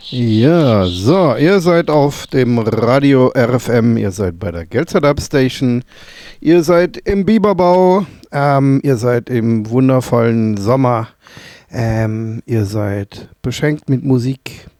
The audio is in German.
Ja, so, ihr seid auf dem Radio RFM, ihr seid bei der Geldzeit Station, ihr seid im Biberbau, ihr seid im wundervollen Sommer, ihr seid beschenkt mit Musik